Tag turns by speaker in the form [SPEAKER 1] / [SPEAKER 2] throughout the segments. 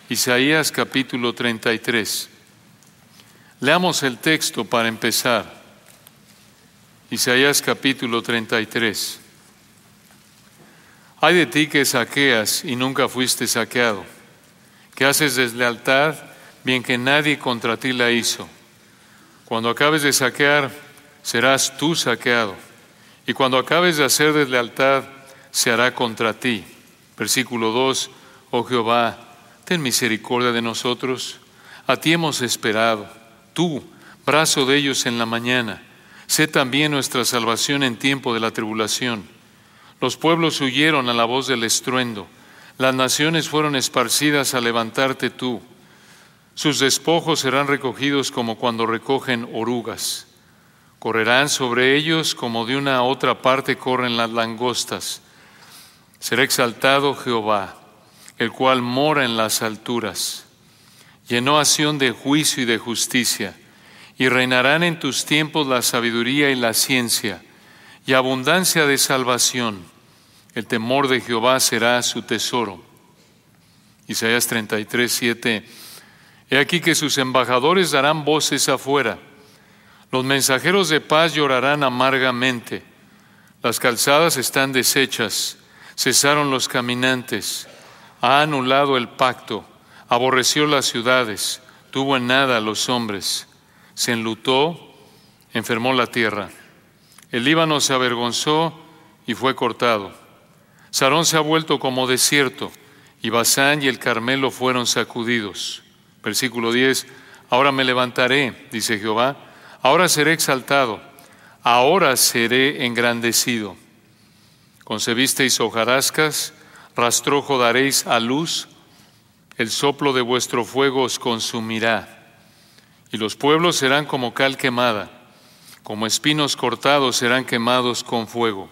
[SPEAKER 1] Isaías capítulo 33. Leamos el texto para empezar. Isaías capítulo 33. Ay de ti que saqueas y nunca fuiste saqueado, que haces deslealtad, bien que nadie contra ti la hizo. Cuando acabes de saquear, serás tú saqueado, y cuando acabes de hacer deslealtad, se hará contra ti. Versículo 2, oh Jehová, ten misericordia de nosotros. A ti hemos esperado. Tú, brazo de ellos en la mañana, sé también nuestra salvación en tiempo de la tribulación. Los pueblos huyeron a la voz del estruendo. Las naciones fueron esparcidas a levantarte tú. Sus despojos serán recogidos como cuando recogen orugas. Correrán sobre ellos como de una a otra parte corren las langostas. Será exaltado Jehová, el cual mora en las alturas. Llenó a Sión de juicio y de justicia, y reinarán en tus tiempos la sabiduría y la ciencia, y abundancia de salvación. El temor de Jehová será su tesoro. Isaías 33, 7. He aquí que sus embajadores darán voces afuera. Los mensajeros de paz llorarán amargamente. Las calzadas están deshechas, cesaron los caminantes. Ha anulado el pacto, aborreció las ciudades, tuvo en nada a los hombres. Se enlutó, enfermó la tierra. El Líbano se avergonzó y fue cortado. Sarón se ha vuelto como desierto, y Basán y el Carmelo fueron sacudidos. Versículo 10, ahora me levantaré, dice Jehová, ahora seré exaltado, ahora seré engrandecido. Concebisteis hojarascas, rastrojo daréis a luz, el soplo de vuestro fuego os consumirá. Y los pueblos serán como cal quemada, como espinos cortados serán quemados con fuego.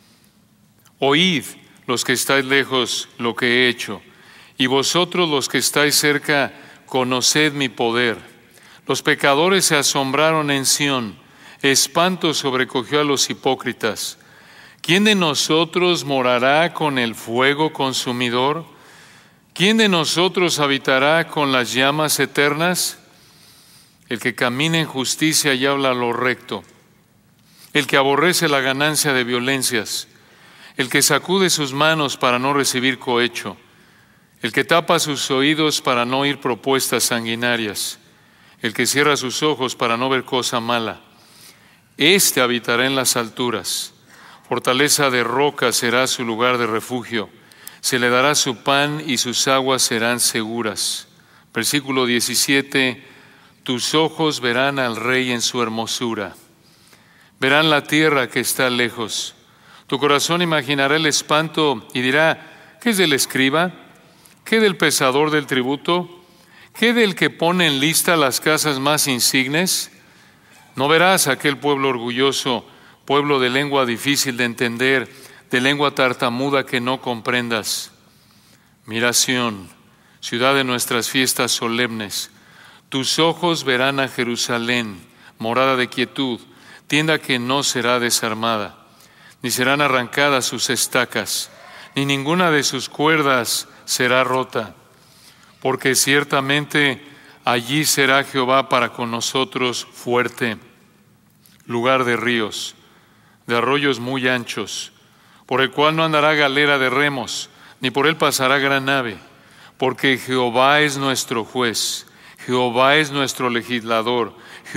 [SPEAKER 1] Oíd, los que estáis lejos, lo que he hecho, y vosotros los que estáis cerca, conoced mi poder. Los pecadores se asombraron en Sión, espanto sobrecogió a los hipócritas. ¿Quién de nosotros morará con el fuego consumidor? ¿Quién de nosotros habitará con las llamas eternas? El que camina en justicia y habla lo recto, el que aborrece la ganancia de violencias, el que sacude sus manos para no recibir cohecho, el que tapa sus oídos para no oír propuestas sanguinarias, el que cierra sus ojos para no ver cosa mala. Este habitará en las alturas. Fortaleza de roca será su lugar de refugio. Se le dará su pan y sus aguas serán seguras. Versículo 17. Tus ojos verán al Rey en su hermosura. Verán la tierra que está lejos. Tu corazón imaginará el espanto y dirá, ¿qué es del escriba? ¿Qué del pesador del tributo? ¿Qué del que pone en lista las casas más insignes? No verás aquel pueblo orgulloso, pueblo de lengua difícil de entender, de lengua tartamuda que no comprendas. Mira Sión, ciudad de nuestras fiestas solemnes. Tus ojos verán a Jerusalén, morada de quietud, tienda que no será desarmada, ni serán arrancadas sus estacas, ni ninguna de sus cuerdas será rota, porque ciertamente allí será Jehová para con nosotros fuerte, lugar de ríos, de arroyos muy anchos, por el cual no andará galera de remos, ni por él pasará gran nave, porque Jehová es nuestro juez, Jehová es nuestro legislador,